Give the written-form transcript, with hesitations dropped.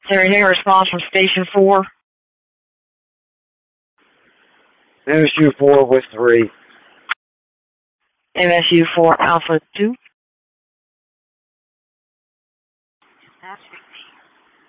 Terry, any response from Station 4? MSU 4 with 3. MSU 4 Alpha 2.